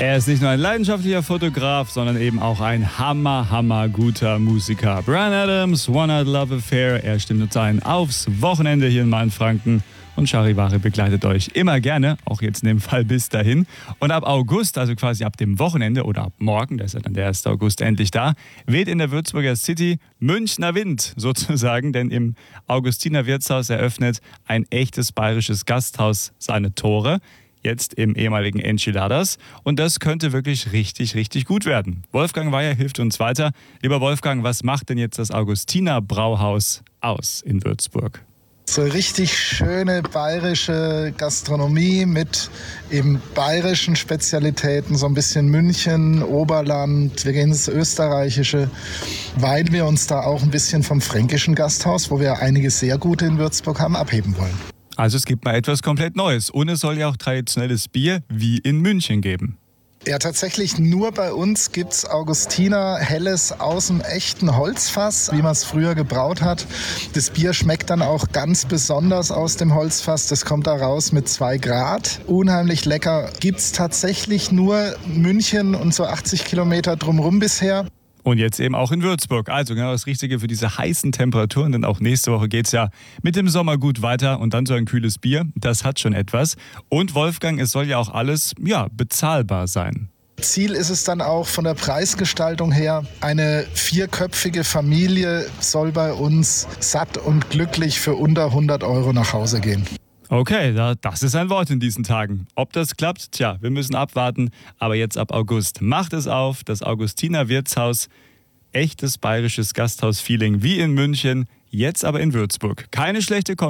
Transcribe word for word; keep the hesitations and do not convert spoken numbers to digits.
Er ist nicht nur ein leidenschaftlicher Fotograf, sondern eben auch ein hammer, hammer guter Musiker. Bryan Adams, One Night Love Affair. Er stimmt uns ein aufs Wochenende hier in Mainfranken. Und Charivari begleitet euch immer gerne, auch jetzt in dem Fall bis dahin. Und ab August, also quasi ab dem Wochenende oder ab morgen, da ist ja dann der erste August endlich da, weht in der Würzburger City Münchner Wind sozusagen. Denn im Augustiner Wirtshaus eröffnet ein echtes bayerisches Gasthaus seine Tore. Jetzt im ehemaligen Enchiladas. Und das könnte wirklich richtig, richtig gut werden. Wolfgang Weyer hilft uns weiter. Lieber Wolfgang, was macht denn jetzt das Augustiner Brauhaus aus in Würzburg? So richtig schöne bayerische Gastronomie mit eben bayerischen Spezialitäten, so ein bisschen München, Oberland, wir gehen ins Österreichische, weil wir uns da auch ein bisschen vom fränkischen Gasthaus, wo wir einige sehr gute in Würzburg haben, abheben wollen. Also es gibt mal etwas komplett Neues und es soll ja auch traditionelles Bier wie in München geben. Ja, tatsächlich nur bei uns gibt's Augustiner Helles aus dem echten Holzfass, wie man es früher gebraut hat. Das Bier schmeckt dann auch ganz besonders aus dem Holzfass. Das kommt da raus mit zwei Grad. Unheimlich lecker. Gibt's tatsächlich nur München und so achtzig Kilometer drumherum bisher. Und jetzt eben auch in Würzburg. Also genau das Richtige für diese heißen Temperaturen, denn auch nächste Woche geht's ja mit dem Sommer gut weiter und dann so ein kühles Bier, das hat schon etwas. Und Wolfgang, es soll ja auch alles, ja, bezahlbar sein. Ziel ist es dann auch von der Preisgestaltung her, eine vierköpfige Familie soll bei uns satt und glücklich für unter hundert Euro nach Hause gehen. Okay, das ist ein Wort in diesen Tagen. Ob das klappt? Tja, wir müssen abwarten. Aber jetzt ab August macht es auf. Das Augustiner Wirtshaus. Echtes bayerisches Gasthaus-Feeling wie in München. Jetzt aber in Würzburg. Keine schlechte Kombi.